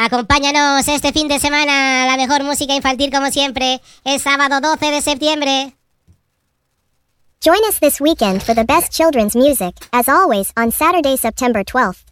Acompáñanos este fin de semana a la mejor música infantil como siempre. Es sábado 12 de septiembre. Join us this weekend for the best children's music, as always, on Saturday, September 12th.